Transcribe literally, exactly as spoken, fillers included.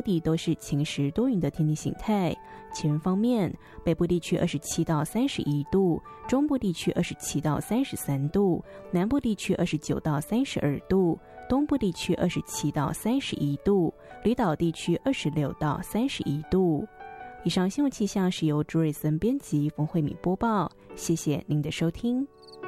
各地都是晴时多云的天气形态。气温方面，北部地区二十七到三十一度，中部地区二十七到三十三度，南部地区二十九到三十二度，东部地区二十七到三十一度，离岛地区二十六到三十一度。以上新闻气象是由朱瑞森编辑，冯慧敏播报，谢谢您的收听。